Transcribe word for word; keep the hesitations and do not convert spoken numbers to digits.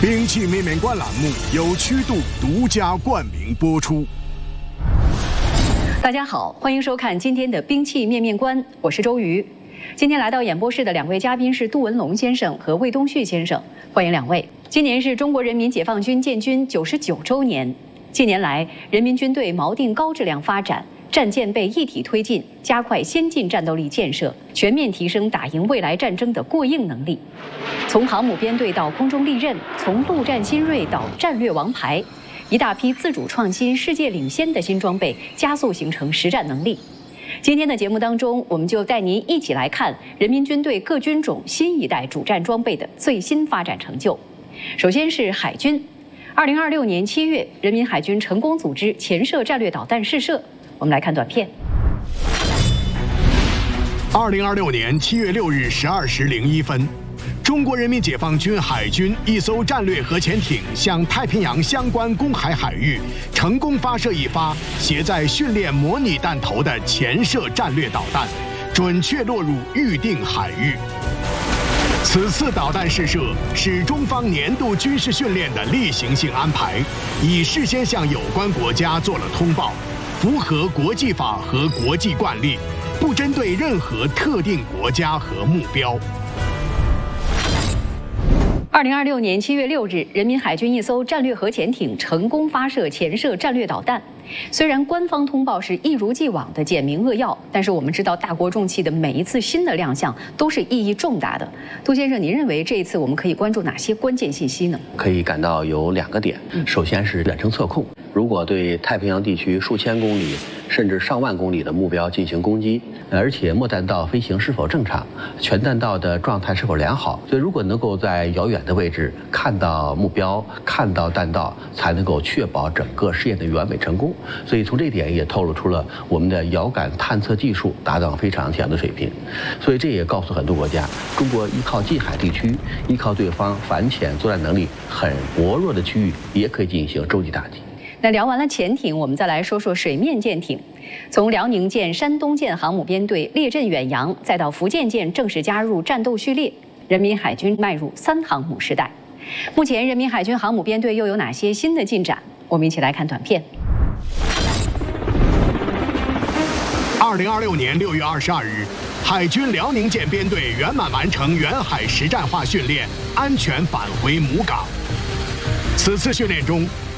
兵器面面观栏目由曲度独家冠名播出。 大家好，欢迎收看今天的兵器面面观，我是周瑜。今天来到演播室的两位嘉宾是杜文龙先生和魏东旭先生，欢迎两位。今年是中国人民解放军建军九十九周年，近年来，人民军队锚定高质量发展。 战舰被一体推进，加快先进战斗力建设，全面提升打赢未来战争的过硬能力。从航母编队到空中利刃，从陆战新锐到战略王牌，一大批自主创新、世界领先的新装备加速形成实战能力。今天的节目当中，我们就带您一起来看人民军队各军种新一代主战装备的最新发展成就。首先是海军，二零二六年七月，人民海军成功组织潜射战略导弹试射。 我们来看短片。 二零二六年七月六日十二时零一分，中国人民解放军海军一艘战略核潜艇向太平洋相关公海海域成功发射一发携载训练模拟弹头的潜射战略导弹，准确落入预定海域。此次导弹试射是中方年度军事训练的例行性安排，已事先向有关国家做了通报。 符合国际法和国际惯例，不针对任何特定国家和目标。 二零二六年七月六日，人民海军一艘战略核潜艇成功发射潜射战略导弹。虽然官方通报是一如既往的简明扼要，但是我们知道大国重器的每一次新的亮相都是意义重大的。杜先生，您认为这一次我们可以关注哪些关键信息呢？ 可以感到有两个点，首先是远程测控。 如果对太平洋地区数千公里甚至上万公里的目标进行攻击，而且末弹道飞行是否正常，全弹道的状态是否良好，所以如果能够在遥远的位置看到目标、看到弹道，才能够确保整个试验的完美成功。所以从这一点也透露出了我们的遥感探测技术达到非常强的水平。所以这也告诉很多国家，中国依靠近海地区，依靠对方反潜作战能力很薄弱的区域，也可以进行洲际打击。 那聊完了潜艇，我们再来说说水面舰艇。从辽宁舰、山东舰航母编队列阵远洋，再到福建舰正式加入战斗序列，人民海军迈入三航母时代。目前，人民海军航母编队又有哪些新的进展？我们一起来看短片。 二零二六年六月二十二日，海军辽宁舰编队圆满完成远海实战化训练，安全返回母港。此次训练中，